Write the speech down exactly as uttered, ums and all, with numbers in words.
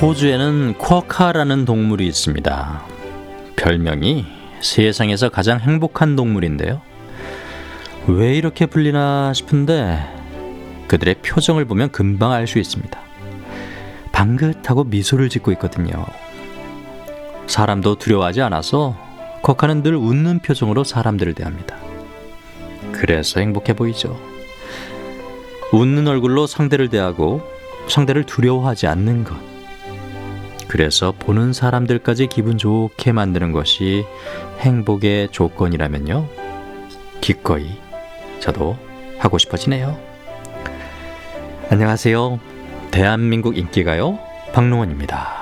호주에는 쿼카라는 동물이 있습니다. 별명이 세상에서 가장 행복한 동물인데요. 왜 이렇게 불리나 싶은데 그들의 표정을 보면 금방 알 수 있습니다. 방긋하고 미소를 짓고 있거든요. 사람도 두려워하지 않아서 쿼카는 늘 웃는 표정으로 사람들을 대합니다. 그래서 행복해 보이죠. 웃는 얼굴로 상대를 대하고 상대를 두려워하지 않는 것. 그래서 보는 사람들까지 기분 좋게 만드는 것이 행복의 조건이라면요. 기꺼이 저도 하고 싶어지네요. 안녕하세요. 대한민국 인기가요 박농원입니다.